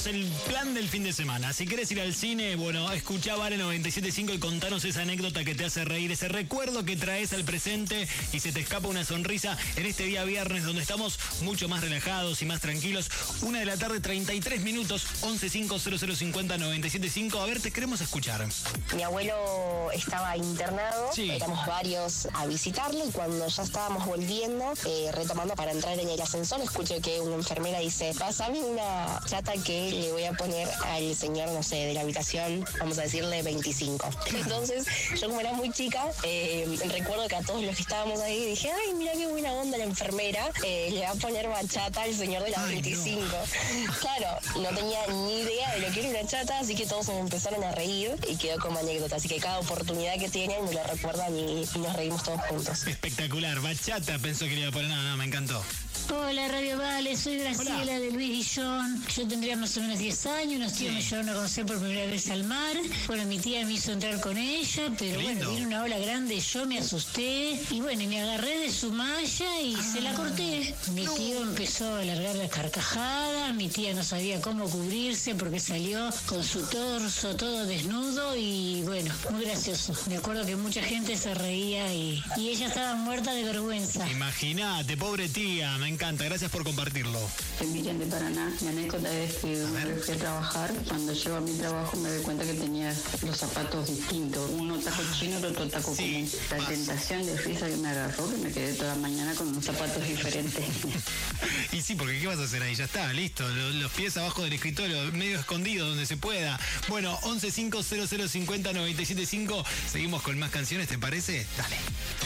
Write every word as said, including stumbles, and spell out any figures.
tenemos el plan del fin de semana. Si quieres ir al cine, bueno, escuchá Vale noventa y siete punto cinco y contanos esa anécdota que te hace reír, ese recuerdo que traes al presente y se te escapa una sonrisa en este día viernes donde estamos mucho más relajados y más tranquilos. Una de la tarde, treinta y tres minutos, once cinco cero cero cincuenta noventa y siete cinco. A ver, te queremos escuchar. Mi abuelo estaba internado, sí. Éramos varios a visitarlo y cuando ya estábamos volviendo, eh, retomando para entrar en el ascensor, escucho que una enfermera dice, pásame una chata que le voy a poner al señor, no sé, de la habitación, vamos a decirle veinticinco. Entonces, yo como era muy chica, eh, recuerdo que a todos los que estábamos ahí dije, ay, mira qué buena onda la enfermera, eh, le va a poner bachata al señor de las ay, veinticinco. No. Claro, no tenía ni idea de lo que era una chata, así que todos se me empezaron a reír y quedó como anécdota. Así que cada oportunidad que tienen me lo recuerdan y, y nos reímos todos juntos. Espectacular, bachata, pensó que le iba a poner, no, no, me encantó. Hola Radio Vale, soy Graciela Hola. de Luis Guillón. Yo tendría más o menos diez años, unos tíos Sí. me llevaron a conocer por primera vez al mar. Bueno, mi tía me hizo entrar con ella, pero Qué bueno, lindo. vino una ola grande, yo me asusté y bueno, y me agarré de su malla y Ah. se la corté. Mi No. tío empezó a alargar las carcajadas, mi tía no sabía cómo cubrirse porque salió con su torso todo desnudo y bueno, muy gracioso. Me acuerdo que mucha gente se reía y, y ella estaba muerta de vergüenza. Imagínate, pobre tía, me encanta, gracias por compartirlo. Soy Miriam de Paraná. Mi anécdota es que una vez fui a trabajar. Cuando llego a mi trabajo me doy cuenta que tenía los zapatos distintos. Uno taco chino, el otro taco Sí, común. La pasa. tentación de risa que me agarró, que me quedé toda la mañana con unos zapatos diferentes. Y sí, porque ¿qué vas a hacer ahí? Ya está, listo. Los, los pies abajo del escritorio, medio escondido, donde se pueda. Bueno, once cinco cero cero cincuenta noventa y siete cinco. Seguimos con más canciones, ¿te parece? Dale.